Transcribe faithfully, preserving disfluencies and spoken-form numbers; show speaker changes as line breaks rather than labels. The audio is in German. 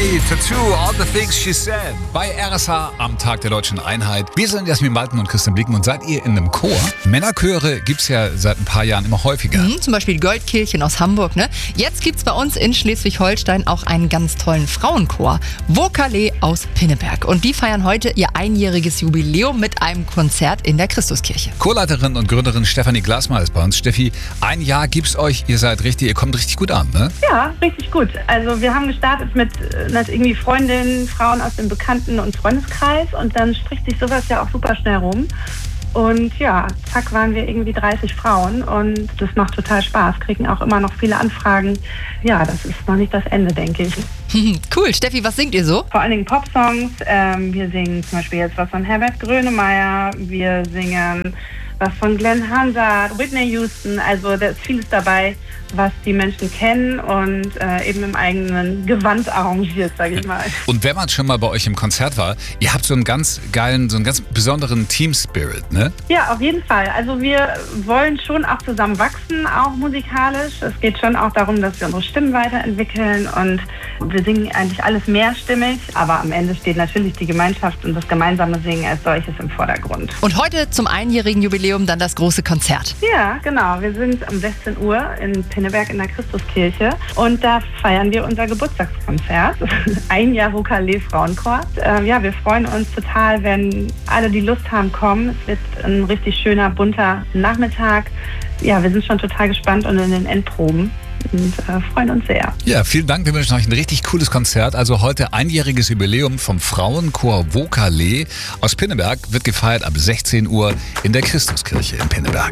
Hey, Tattoo, all the things she said. Bei R S H am Tag der Deutschen Einheit. Wir sind Jasmin Balten und Christian Blicken und seid ihr in einem Chor? Männerchöre gibt's ja seit ein paar Jahren immer häufiger.
Mhm, zum Beispiel die Goldkehlchen aus Hamburg. Ne? Jetzt gibt's bei uns in Schleswig-Holstein auch einen ganz tollen Frauenchor. Vocalet aus Pinneberg. Und die feiern heute ihr einjähriges Jubiläum mit einem Konzert in der Christuskirche.
Chorleiterin und Gründerin Stefanie Glasmer ist bei uns. Steffi, ein Jahr gibt's euch, ihr seid richtig, ihr kommt richtig gut an, ne?
Ja, richtig gut. Also wir haben gestartet mit, mit irgendwie Freundinnen, Frauen aus dem Bekannten- und Freundeskreis und dann spricht sich sowas ja auch super schnell rum. Und ja, zack, waren wir irgendwie dreißig Frauen und das macht total Spaß. Kriegen auch immer noch viele Anfragen. Ja, das ist noch nicht das Ende, denke ich.
Cool. Steffi, was singt ihr so?
Vor allen Dingen Popsongs. Ähm, wir singen zum Beispiel jetzt was von Herbert Grönemeyer. Wir singen was von Glenn Hansard, Whitney Houston. Also da ist vieles dabei, was die Menschen kennen und äh, eben im eigenen Gewand arrangiert, sage ich mal.
Und wenn man schon mal bei euch im Konzert war, ihr habt so einen ganz geilen, so einen ganz besonderen Team-Spirit, ne?
Ja, auf jeden Fall. Also wir wollen schon auch zusammen wachsen, auch musikalisch. Es geht schon auch darum, dass wir unsere Stimmen weiterentwickeln und wir singen eigentlich alles mehrstimmig, aber am Ende steht natürlich die Gemeinschaft und das gemeinsame Singen als solches im Vordergrund.
Und heute zum einjährigen Jubiläum dann das große Konzert.
Ja, genau. Wir sind um sechzehn Uhr in Pinneberg in der Christuskirche und da feiern wir unser Geburtstagskonzert. Ein Jahr Vocalet Frauenchor. Äh, ja, wir freuen uns total, wenn alle, die Lust haben, kommen. Es wird ein richtig schöner, bunter Nachmittag. Ja, wir sind schon total gespannt und in den Endproben und äh, freuen uns sehr.
Ja, vielen Dank. Wir wünschen euch ein richtig cooles Konzert. Also heute einjähriges Jubiläum vom Frauenchor Vocalet aus Pinneberg wird gefeiert ab sechzehn Uhr in der Christuskirche in Pinneberg.